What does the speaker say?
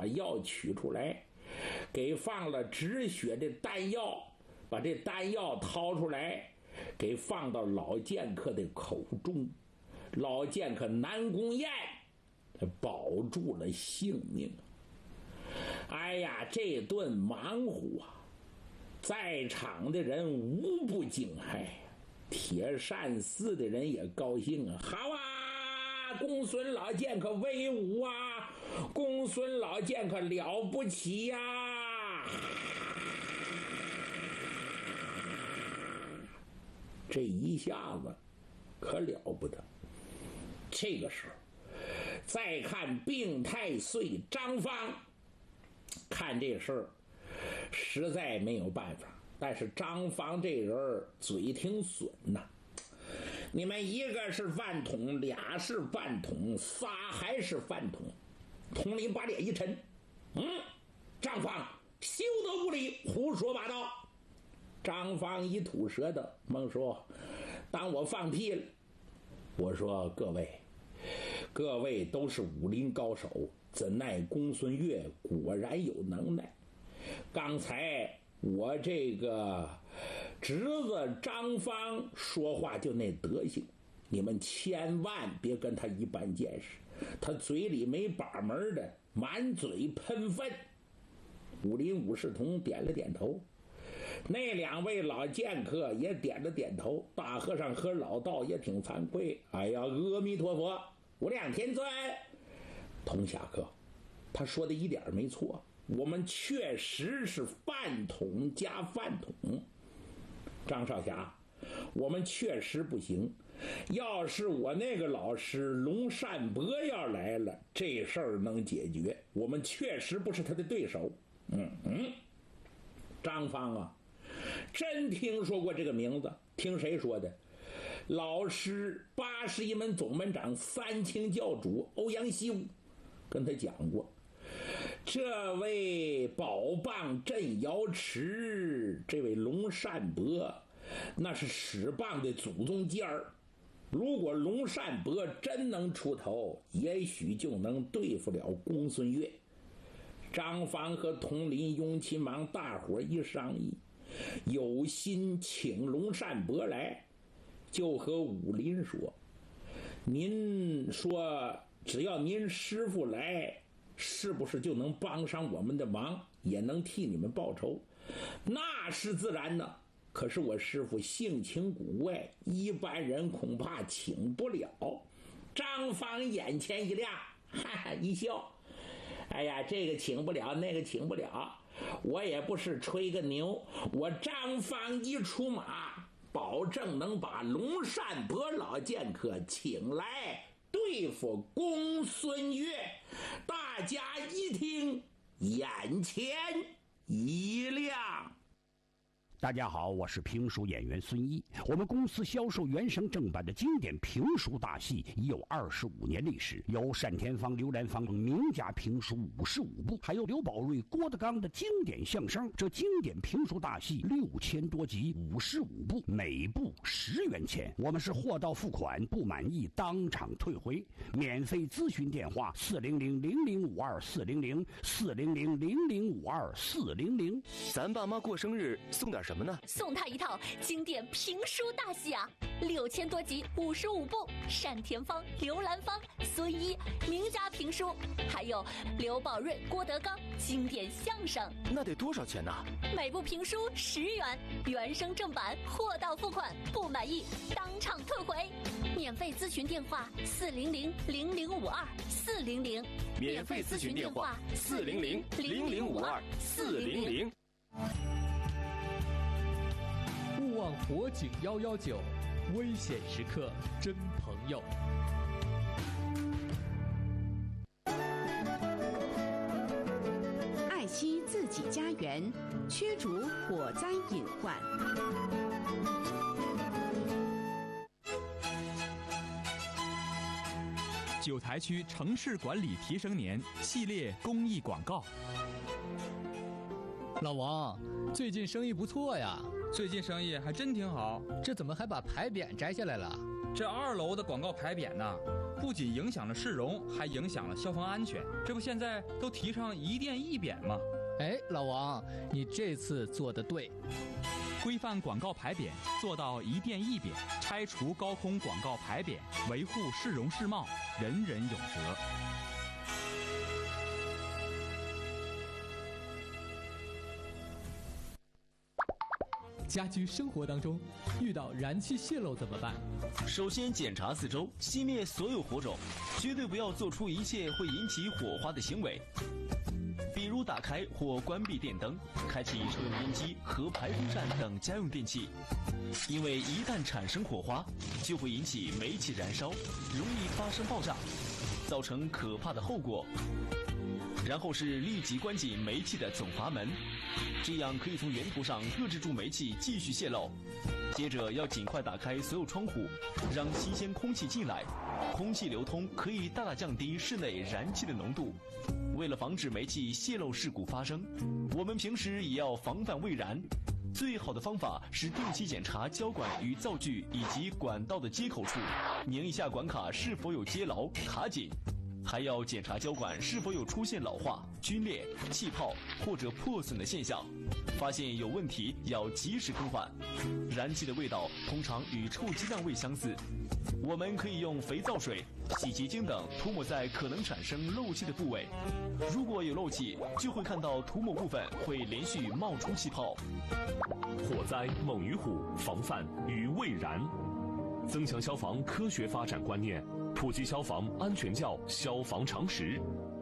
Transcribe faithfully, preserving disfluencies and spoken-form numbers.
把药取出来，给放了止血的丹药，把这丹药掏出来，给放到老剑客的口中。老剑客南宫雁保住了性命。哎呀，这顿忙活啊，在场的人无不惊骇，铁扇寺的人也高兴啊，好啊，公孙老剑客威武啊，公孙老剑客了不起呀、啊！这一下子可了不得。这个时候再看病太岁张方，看这事儿实在没有办法，但是张方这人嘴挺损呐、啊，你们一个是饭桶，俩是饭桶，仨还是饭桶。统领把脸一沉，嗯，张方休得无礼，胡说八道。张方一吐舌头，猛说：“当我放屁了。”我说：“各位，各位都是武林高手，怎奈公孙越果然有能耐。刚才我这个侄子张方说话就那德行，你们千万别跟他一般见识，他嘴里没把门的，满嘴喷粪。”武林武士同点了点头，那两位老剑客也点了点头，大和尚和老道也挺惭愧。哎呀，阿弥陀佛，无量天尊。童侠客，他说的一点没错，我们确实是饭桶加饭桶。张少侠，我们确实不行，要是我那个老师龙善伯要来了，这事儿能解决，我们确实不是他的对手。嗯嗯，张方啊，真听说过这个名字，听谁说的？老师八十一门总门长三清教主欧阳西武跟他讲过，这位宝棒镇瑶池，这位龙善伯那是使棒的祖宗尖儿，如果龙善伯真能出头，也许就能对付了公孙越。张方和佟林、雍亲王大伙一商议，有心请龙善伯来，就和武林说：“您说只要您师父来，是不是就能帮上我们的忙，也能替你们报仇？”“那是自然的，可是我师父性情古怪，一般人恐怕请不了。”张方眼前一亮，哈哈一笑，哎呀，这个请不了，那个请不了，我也不是吹个牛，我张方一出马，保证能把龙善伯老剑客请来对付公孙越。大家一听，眼前一亮。 大家好，我是评书演员孙一。我们公司销售原声正版的经典评书大戏已有二十五年历史，有单田芳、刘兰芳名家评书五十五部，还有刘宝瑞、郭德纲的经典相声。这经典评书大戏六千多集，五十五部，每部十元钱。我们是货到付款，不满意当场退回。免费咨询电话：四零零零零五二四零零四零零零零五二四零零。 咱爸妈过生日送点什么呢？ 送他一套经典评书大戏啊，六千多集，五十五部，单田芳、刘兰芳、孙一名家评书，还有刘宝瑞、郭德纲经典相声。 那得多少钱呢？ 每部评书十元，原声正版，货到付款，不满意当场退回。免费咨询电话：四零零零零五二四零零。 免费咨询电话：四零零零零五二四零零。 勿忘火警幺幺九，危险时刻真朋友。 爱惜自己家园，驱逐火灾隐患。 九台区城市管理提升年系列公益广告。 老王，最近生意不错呀。 最近生意还真挺好， 这怎么还把牌匾摘下来了？ 这二楼的广告牌匾呢，不仅影响了市容，还影响了消防安全。这不现在都提倡一店一匾吗？ 哎，老王，你这次做得对。 规范广告牌匾，做到一店一匾，拆除高空广告牌匾，维护市容市貌，人人有责。 家居生活当中遇到燃气泄漏怎么办？ 首先检查四周，熄灭所有火种，绝对不要做出一切会引起火花的行为，比如打开或关闭电灯，开启抽油烟机和排风扇等家用电器，因为一旦产生火花，就会引起煤气燃烧，容易发生爆炸，造成可怕的后果。然后是立即关紧煤气的总阀门，这样可以从源头上遏制住煤气继续泄漏。接着要尽快打开所有窗户，让新鲜空气进来，空气流通可以大大降低室内燃气的浓度。为了防止煤气泄漏事故发生，我们平时也要防范未燃。最好的方法是定期检查胶管与灶具以及管道的接口处，拧一下管卡是否有接牢卡紧。还要检查胶管是否有出现老化、皲裂、气泡或者破损的现象，发现有问题要及时更换。燃气的味道通常与臭鸡蛋味相似，我们可以用肥皂水、洗洁精等涂抹在可能产生漏气的部位，如果有漏气，就会看到涂抹部分会连续冒出气泡。 火灾猛于虎，防范于未然。增强消防科学发展观念，普及消防安全教消防常识，